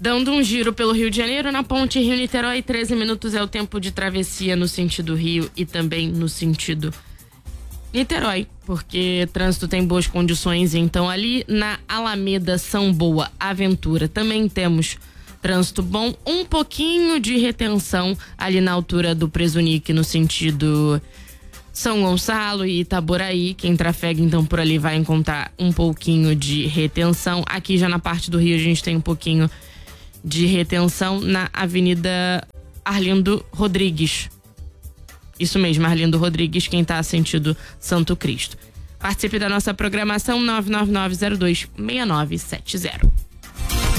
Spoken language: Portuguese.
Dando um giro pelo Rio de Janeiro, na ponte Rio-Niterói, 13 minutos é o tempo de travessia no sentido Rio e também no sentido Niterói, porque trânsito tem boas condições. Então ali na Alameda, São Boa, Aventura, também temos trânsito bom, um pouquinho de retenção ali na altura do Presunic no sentido São Gonçalo e Itaboraí. Quem trafega então por ali vai encontrar um pouquinho de retenção. Aqui já na parte do Rio a gente tem um pouquinho de retenção na Avenida Arlindo Rodrigues. Isso mesmo, Arlindo Rodrigues, quem tá sentido Santo Cristo. Participe da nossa programação 999026970.